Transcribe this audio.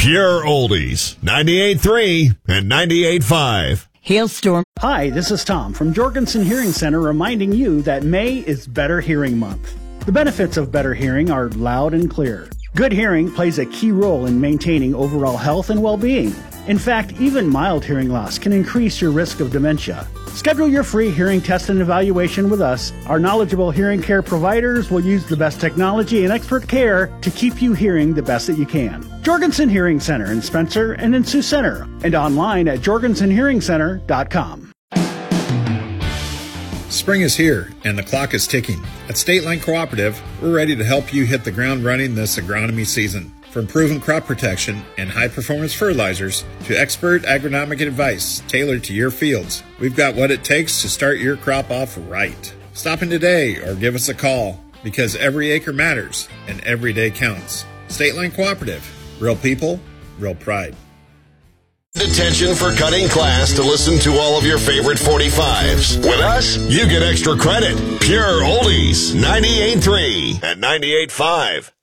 Pure Oldies, 98.3 and 98.5. Hailstorm. Hi, this is Tom from Jorgensen Hearing Center reminding you that May is Better Hearing Month. The benefits of better hearing are loud and clear. Good hearing plays a key role in maintaining overall health and well-being. In fact, even mild hearing loss can increase your risk of dementia. Schedule your free hearing test and evaluation with us. Our knowledgeable hearing care providers will use the best technology and expert care to keep you hearing the best that you can. Jorgensen Hearing Center in Spencer and in Sioux Center, and online at jorgensenhearingcenter.com. Spring is here, and the clock is ticking. At State Line Cooperative, we're ready to help you hit the ground running this agronomy season. From proven crop protection and high-performance fertilizers to expert agronomic advice tailored to your fields, we've got what it takes to start your crop off right. Stop in today or give us a call, because every acre matters and every day counts. State Line Cooperative. Real people, real pride. Attention for cutting class to listen to all of your favorite 45s. With us, you get extra credit. Pure Oldies, 98.3 and 98.5.